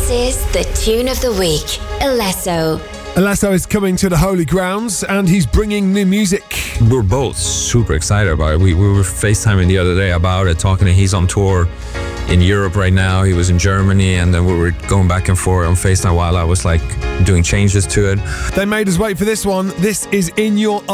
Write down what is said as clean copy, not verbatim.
is the tune of the week. Alesso. Alesso is coming to the Holy Grounds and he's bringing new music. We're both super excited about it. We were FaceTiming the other day about it, talking. He's on tour in Europe right now. He was in Germany, and then we were going back and forth on FaceTime while I was like doing changes to it. They made us wait for this one. This is In Your